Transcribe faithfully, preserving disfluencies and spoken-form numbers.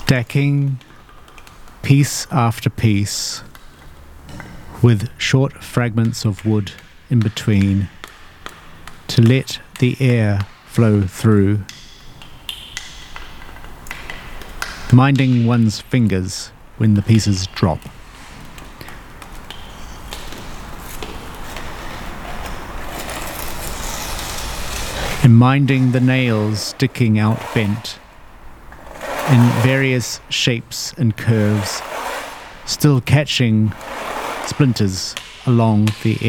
stacking piece after piece with short fragments of wood in between to let the air flow through, minding one's fingers when the pieces drop. And minding the nails sticking out bent in various shapes and curves, still catching splinters along the